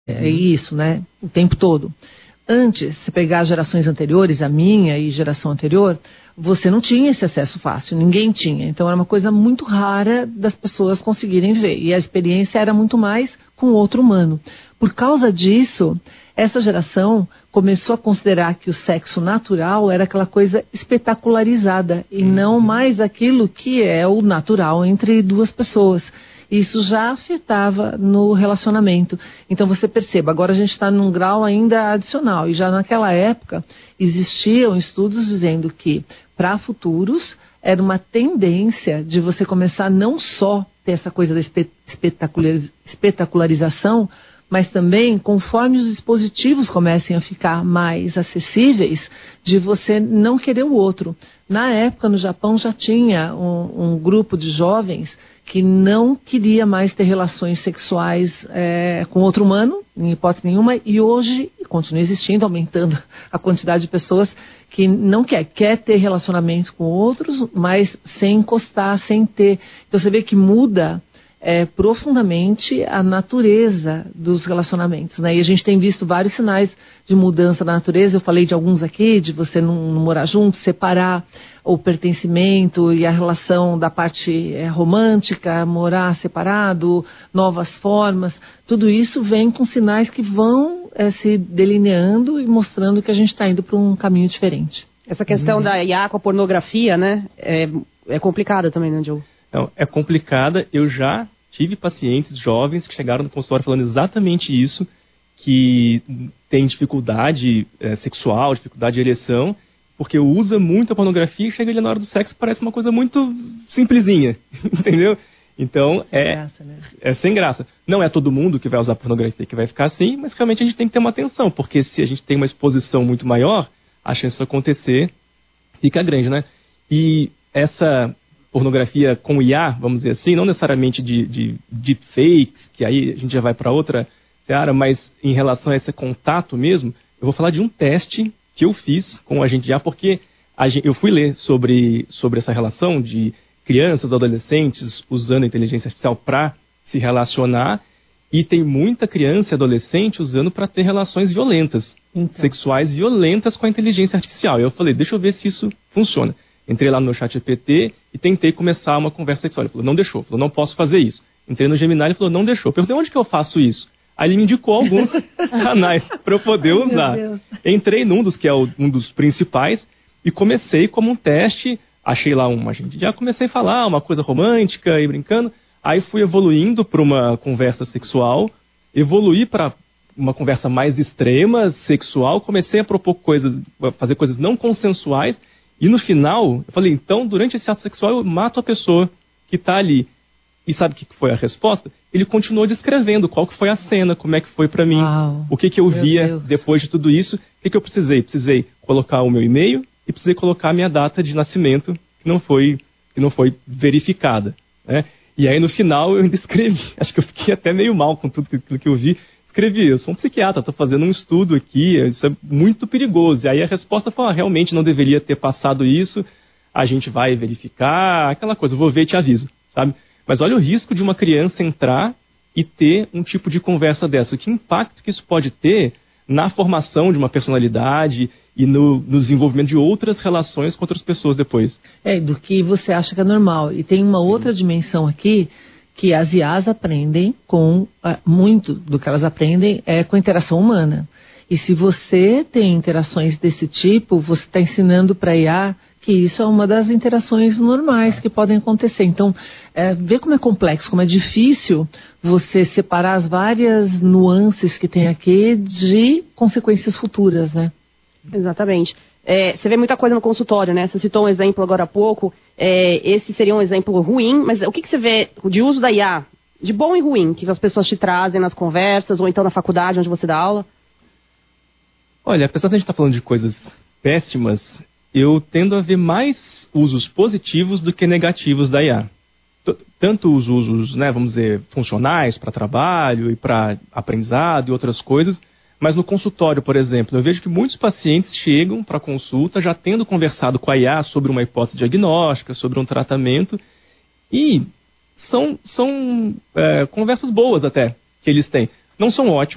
É isso, né? O tempo todo. Antes, se pegar gerações anteriores, a minha e geração anterior, você não tinha esse acesso fácil, ninguém tinha. Então era uma coisa muito rara das pessoas conseguirem ver. E a experiência era muito mais com outro humano. Por causa disso, essa geração começou a considerar que o sexo natural era aquela coisa espetacularizada e não mais aquilo que é o natural entre duas pessoas. Isso já afetava no relacionamento. Então você perceba, agora a gente está num grau ainda adicional. E já naquela época existiam estudos dizendo que para futuros era uma tendência de você começar não só ter essa coisa da espetacularização, mas também, conforme os dispositivos comecem a ficar mais acessíveis, de você não querer o outro. Na época, no Japão, já tinha um grupo de jovens que não queria mais ter relações sexuais com outro humano, em hipótese nenhuma, e hoje continua existindo, aumentando a quantidade de pessoas que não quer ter relacionamentos com outros, mas sem encostar, sem ter. Então você vê que muda profundamente a natureza dos relacionamentos, né? E a gente tem visto vários sinais de mudança da natureza. Eu falei de alguns aqui, de você não morar junto, separar o pertencimento e a relação da parte romântica, morar separado, novas formas. Tudo isso vem com sinais que vão se delineando e mostrando que a gente está indo para um caminho diferente. Essa questão da IA com a pornografia, né? É complicada também, né, Joe? Não, é complicada. Eu já tive pacientes jovens que chegaram no consultório falando exatamente isso, que tem dificuldade sexual, dificuldade de ereção, porque usa muito a pornografia e chega ali na hora do sexo, parece uma coisa muito simplesinha, entendeu? Então, é sem graça. Não é todo mundo que vai usar pornografia que vai ficar assim, mas realmente a gente tem que ter uma atenção, porque se a gente tem uma exposição muito maior, a chance disso acontecer fica grande, né? E essa pornografia com IA, vamos dizer assim, não necessariamente de deepfakes, que aí a gente já vai para outra seara, mas em relação a esse contato mesmo, eu vou falar de um teste que eu fiz com o agente IA, porque eu fui ler sobre essa relação de crianças, adolescentes usando a inteligência artificial para se relacionar, e tem muita criança e adolescente usando para ter relações violentas, sexuais violentas com a inteligência artificial. E eu falei, deixa eu ver se isso funciona. Entrei lá no meu ChatGPT e tentei começar uma conversa sexual. Ele falou, não deixou. Falou, não posso fazer isso. Entrei no Gemini e falou, não deixou. Eu perguntei, onde que eu faço isso? Aí ele me indicou alguns canais para eu poder usar. Entrei num dos que é um dos principais e comecei como um teste. Achei lá uma gente. Já comecei a falar uma coisa romântica e brincando. Aí fui evoluindo para uma conversa sexual. Evoluí para uma conversa mais extrema, sexual. Comecei a propor fazer coisas não consensuais. E no final, eu falei, então, durante esse ato sexual, eu mato a pessoa que está ali. E sabe o que foi a resposta? Ele continuou descrevendo qual que foi a cena, como é que foi para mim, o que eu via depois de tudo isso, o que eu precisei. Precisei colocar o meu e-mail e precisei colocar a minha data de nascimento, que não foi verificada, né? E aí, no final, eu ainda escrevi. Acho que eu fiquei até meio mal com tudo aquilo que eu vi. Escrevi, eu sou um psiquiatra, estou fazendo um estudo aqui, isso é muito perigoso. E aí a resposta foi, realmente não deveria ter passado isso, a gente vai verificar, aquela coisa, vou ver e te aviso, sabe? Mas olha o risco de uma criança entrar e ter um tipo de conversa dessa. Que impacto que isso pode ter na formação de uma personalidade e no desenvolvimento de outras relações com outras pessoas depois. Do que você acha que é normal. E tem uma outra dimensão aqui, que as IAs aprendem muito do que elas aprendem com a interação humana. E se você tem interações desse tipo, você está ensinando para a IA que isso é uma das interações normais que podem acontecer. Então, vê como é complexo, como é difícil você separar as várias nuances que tem aqui de consequências futuras, né? Exatamente. Você vê muita coisa no consultório, né? Você citou um exemplo agora há pouco. Esse seria um exemplo ruim, mas o que você vê de uso da IA, de bom e ruim, que as pessoas te trazem nas conversas, ou então na faculdade onde você dá aula? Olha, apesar de a gente estar falando de coisas péssimas, eu tendo a ver mais usos positivos do que negativos da IA. Tanto os usos, né, vamos dizer, funcionais para trabalho e para aprendizado e outras coisas, mas no consultório, por exemplo, eu vejo que muitos pacientes chegam para consulta já tendo conversado com a IA sobre uma hipótese diagnóstica, sobre um tratamento, e são conversas boas até que eles têm. Não são ótimas.